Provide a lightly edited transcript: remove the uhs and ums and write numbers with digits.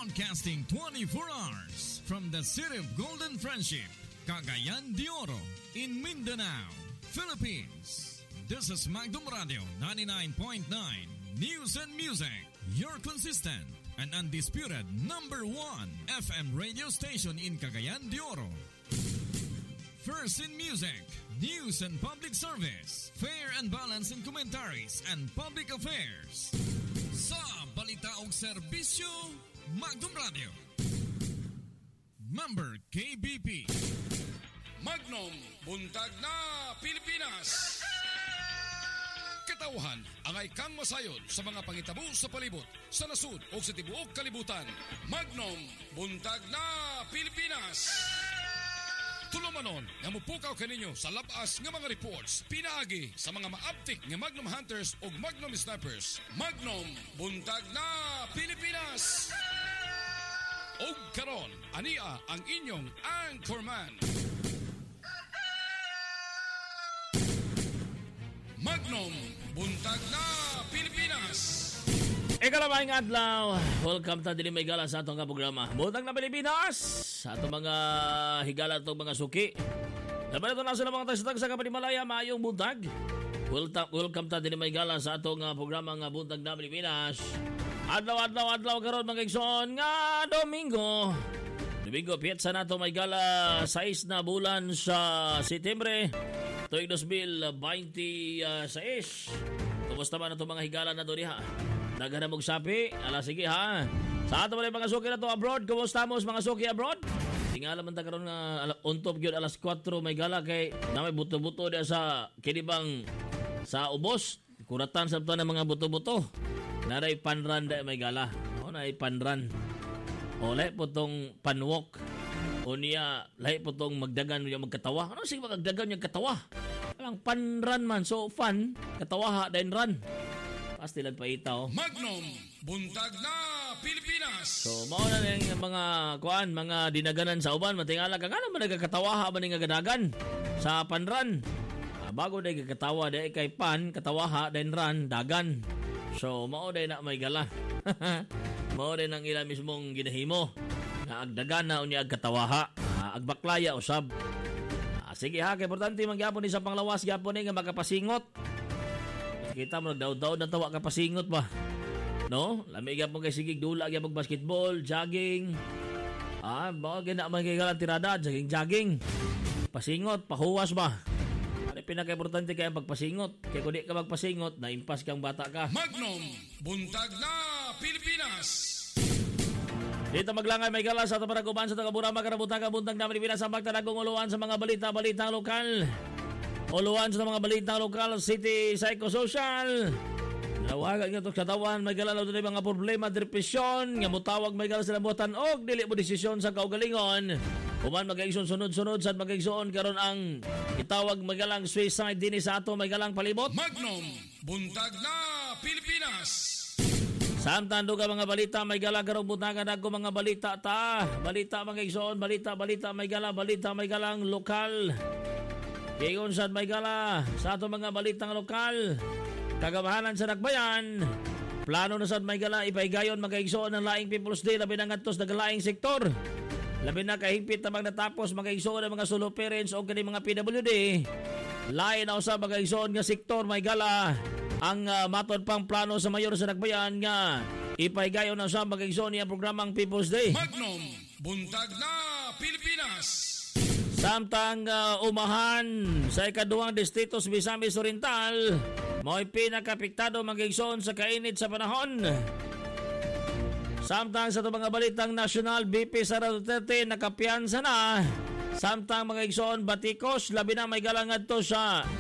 Broadcasting 24 hours from the city of Golden Friendship, Cagayan de Oro, in Mindanao, Philippines. This is Magdum Radio 99.9 News and Music, your consistent and undisputed number 1 FM radio station in Cagayan de Oro. First in music, news and public service, fair and balanced in commentaries and public affairs. Sa balita o serbisyo, Magdum Radio. Member KBP. Magnum, buntag na Pilipinas. Katauhan ang ikang masayod sa mga pangitabo sa palibot, sa nasud o sa tibuok kalibutan. Magnum, buntag na Pilipinas. Tulumanon nga mupukaw kaninyo sa labas nga mga reports pinaagi sa mga maaptik nga Magnum Hunters o Magnum Snipers. Magnum, buntag na Pilipinas. O karon, ania ang inyong anchorman. Magnum, buntag na Pilipinas. Ikalamang adlaw, welcome ta dili may gala sa atong programa Buntag na Pilipinas. Sa atong mga higala atong mga suki. Laban ito na sa mga tasitag sa Kapanimalaya, maayong buntag. Welcome ta dili may gala sa atong programa nga Buntag na Pilipinas. Adlaw karon mga igsoon nga Domingo, piyetsa na ito may gala 6 na bulan sa Setyembre tuig 2026. Kumusta ba na ito mga higala na doon ha? Naghanamog sapi? Ala sige ha. Sa ato mga suki na to abroad, kumusta mo mga suki abroad? Tingala man ta karon nga untop gyud alas 4 may gala kay na may buto-buto dia sa kinibang sa ubos. Kuratan sa ng mga buto-buto. Naray panran da may gala. O naray panran. O lahi po tong panwalk. O niya lahi po tong magdagan yung magkatawa. Ano sige magdagan yung katawa? Alang panran man. So fun. Katawa ha then run. Pasti lang paitaw. Magnum, buntag na Pilipinas. So mao na yung mga kuan, mga dinaganan sa uban. Matingala ka nga naman nagkatawa ha ba nga gadagan sa panran. Bago na katawa dahil kay pan, katawa ha then run, dagan. So, mao day na may gala. Mao day nang ila mismong ginahimo. Nga agdagan na unya agkatawaha. Agbaklaya usab. Sige ha, kay importante magyapon ni sa panglawas gyapon ni nga makapasingot. Kita mo nagdaw-daw na tawa ka pasingot ba. No? Lami gyapon kay sigig dula gyapon basketball, jogging. Mao gina man kay galang tirada, jogging. Pasingot, pahuwas ba. Pinaka-importante kaya pagpasingot. Kaya kung di ka magpasingot, naimpas kang bata ka. Magnum, buntag na Pilipinas. Dito maglangay may gala sa taparaguban sa tagaburama karabutan ka buntag na Pilipinas ang pagtanagong uluan sa mga balita lokal. Uluan sa mga balita lokal, city, psychosocial. Nawagan nga ito sa tawan, may gala doon mga problema, depresyon, nga mutawag may gala sila buhatan og dili mo desisyon sa kaugalingon. Kuman mag-aigsoon sunod-sunod sa mag-aigsoon karon ang itawag magalang suicide din sa ato magalang palibot. Magnum, buntag na Pilipinas. Samtang duga mga balita may gala karon buntagan ako mga balita ta. Balita mag-aigsoon, balita may gala, balita may galang lokal. Kayon sad may gala sa ato mga balitang lokal. Kagabahanan sa Nagbayan. Plano na sad may gala ipaigayon mag-aigsoon ng Laing People's Day labi na ngadtos nagalaing sektor. Labi na kahigpit na natapos mag-aigsoon ng mga solo parents o kani mga PWD. Lain na usab mag-aigsoon nga sektor may gala. Ang matod pang plano sa mayor sa Nagbayan nga ipaigayon na usab mag-aigsoon niya programang People's Day. Magnum, buntag na Pilipinas. Samtang umahan sa ikaduhang distrito sa Misamis Oriental, mo'y pinakapiktado mag-aigsoon sa kainit sa panahon. Samtang sa mga balitang nasyonal, BP Sara Duterte nakapiyansa na. Samtang mga igsoon batikos, labi na may galangad to sa